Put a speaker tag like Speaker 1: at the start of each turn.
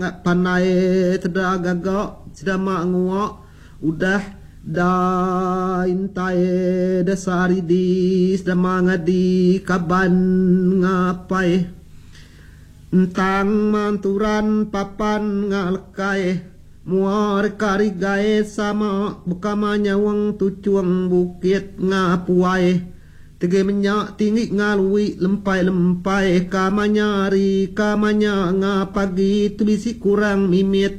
Speaker 1: panai tidak gagak sedama nguak udah dain tae dasari di sedama ngadi kaban ngapai entang manturan papan ngalekai muar kari gae sama bukamanya wang tucuang bukit ngapuai tege menyak tinggi ngalui lempai kamanyari kamanya ngapagi tu bisi kurang mimit